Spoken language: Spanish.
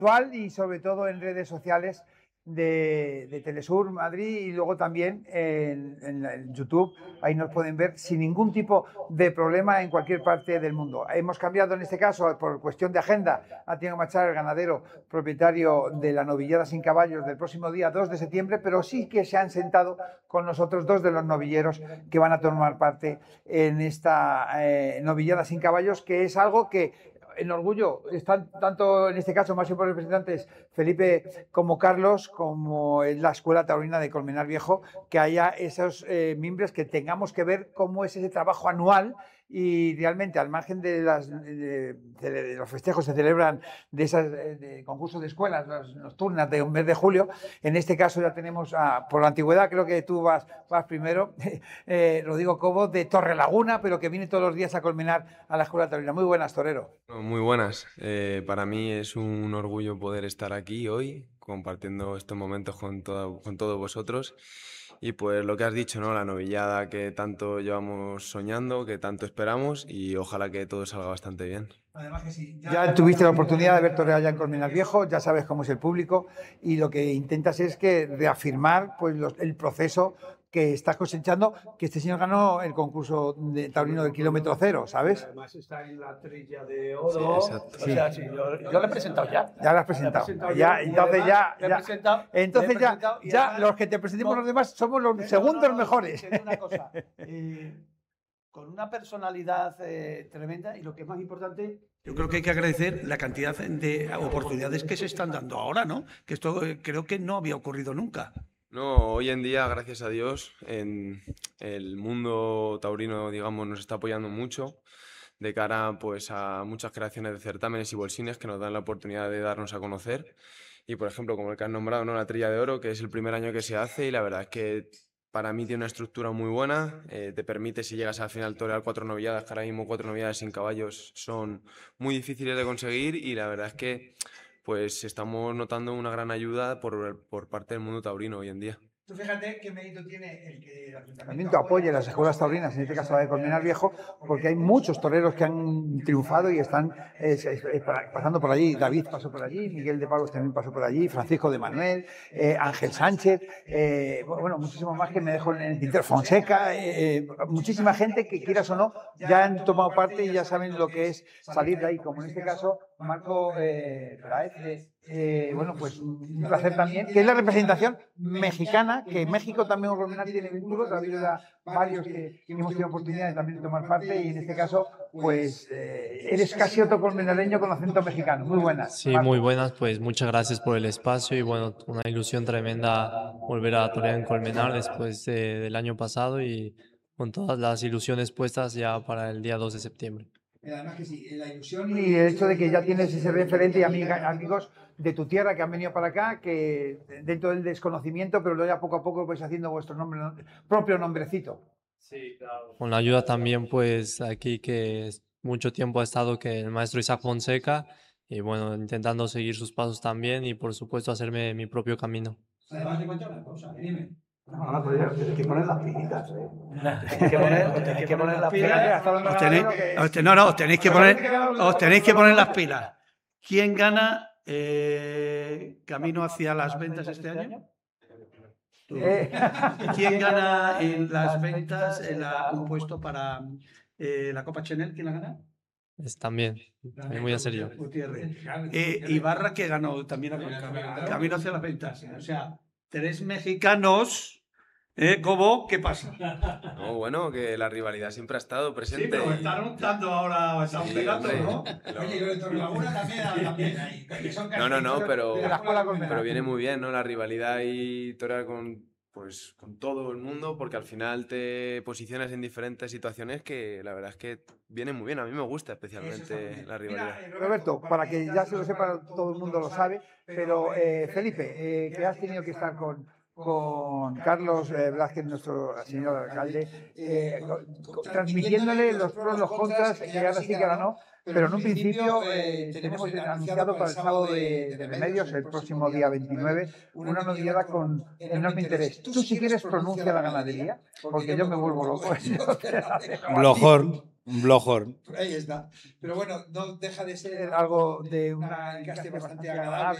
actual y sobre todo en redes sociales de Telesur Madrid y luego también en YouTube. Ahí nos pueden ver sin ningún tipo de problema en cualquier parte del mundo. Hemos cambiado en este caso por cuestión de agenda a Tiago Machar, el ganadero propietario de la novillada sin caballos del próximo día 2 de septiembre, pero sí que se han sentado con nosotros dos de los novilleros que van a tomar parte en esta novillada sin caballos, que es algo que en Orgullo están tanto en este caso máximos representantes Felipe como Carlos, como en la Escuela Taurina de Colmenar Viejo, que haya esos miembros, que tengamos que ver cómo es ese trabajo anual y realmente al margen de los festejos que se celebran de esos concursos de escuelas, las nocturnas de un mes de julio. En este caso ya tenemos, por la antigüedad, creo que tú vas primero, Rodrigo Cobo de Torrelaguna, pero que viene todos los días a Colmenar a la Escuela Taurina. Muy buenas, torero. Muy buenas. Para mí es un orgullo poder estar aquí hoy compartiendo estos momentos con todos vosotros. Y pues lo que has dicho, ¿no? La novillada que tanto llevamos soñando, que tanto esperamos, y ojalá que todo salga bastante bien. Además que sí, ya tuviste la oportunidad de ver torear allá en Colmenar Viejo, ya sabes cómo es el público y lo que intentas es que reafirmar pues, el proceso que estás cosechando, que este señor ganó el concurso de taurino del kilómetro cero, ¿sabes? Además está en la trilla de oro. Sí, exacto. O sea, sí, yo lo he presentado ya. Ya lo has presentado. Entonces ya los que te presentemos los demás somos los segundos mejores. Una cosa, con una personalidad tremenda, y lo que es más importante, yo creo que hay que agradecer la cantidad de oportunidades que se están dando ahora, ¿no? Que esto creo que no había ocurrido nunca. No, hoy en día, gracias a Dios, en el mundo taurino, digamos, nos está apoyando mucho de cara pues, a muchas creaciones de certámenes y bolsines que nos dan la oportunidad de darnos a conocer. Y, por ejemplo, como el que has nombrado, ¿no? La Trilla de Oro, que es el primer año que se hace, y la verdad es que para mí tiene una estructura muy buena. Te permite, si llegas al final, torear 4 novilladas, que ahora mismo 4 novilladas sin caballos son muy difíciles de conseguir, y la verdad es que pues estamos notando una gran ayuda por parte del mundo taurino hoy en día. Tú fíjate qué mérito tiene el que el ayuntamiento apoye las escuelas taurinas, en este caso la de Colmenar Viejo, porque hay muchos toreros que han triunfado y están pasando por allí. David pasó por allí, Miguel de Pablos también pasó por allí, Francisco de Manuel, Ángel Sánchez, bueno, muchísimo más que me dejo en el tintero, Fonseca, muchísima gente que, quieras o no, ya han tomado parte y ya saben lo que es salir de ahí, como en este caso Marco Praez. Bueno, pues un placer también, que es la representación mexicana, que México también tiene vínculos, ha habido varios que hemos tenido oportunidad de también tomar parte, y en este caso, pues eres casi otro colmenareño con acento mexicano. Muy buenas. Sí, muy buenas, pues muchas gracias por el espacio y bueno, una ilusión tremenda volver a torear en Colmenar después del año pasado y con todas las ilusiones puestas ya para el día 2 de septiembre. Además que sí, la ilusión y el hecho de que ya tienes ese referente y amigos de tu tierra que han venido para acá, que dentro del desconocimiento, pero ya poco a poco vais haciendo vuestro propio nombrecito. Sí, claro. Con la ayuda también, pues aquí que mucho tiempo ha estado que el maestro Isaac Fonseca y bueno, intentando seguir sus pasos también y por supuesto hacerme mi propio camino. Además, te cuento una cosa, dime. No, pero ya tienes que poner las pilitas. Tenéis que poner las pilas. Os tenéis que poner las pilas. ¿Quién gana camino hacia las ventas este año? ¿Quién gana en las ventas un puesto para la Copa Chanel? ¿Quién la gana? También muy en serio. Ibarra, que ganó también camino hacia las ventas. O sea, 3 mexicanos. ¿Cómo? ¿Qué pasa? No, bueno, que la rivalidad siempre ha estado presente. Sí, pero están luchando ahora, están pegando, ¿no? Oye, lo de Torrelaguna también hay. No, pero viene muy bien, ¿no? La rivalidad y torear con todo el mundo, porque al final te posicionas en diferentes situaciones que la verdad es que viene muy bien. A mí me gusta especialmente la rivalidad. Mira, Roberto, para que ya se lo sepa, todo el mundo lo sabe, pero Felipe, que has tenido que estar con Carlos Blázquez, nuestro señor alcalde, transmitiéndole los pros, los contras, que ahora sí que ahora no, pero en un principio tenemos anunciado para el sábado de Remedios, el próximo día 29, una novillada con enorme interés. Tú, si quieres, pronuncia la ganadería, porque yo me vuelvo loco. Blojor. Un blowhorn. Ahí está. Pero bueno, no deja de ser Algo de un encaste bastante agradable.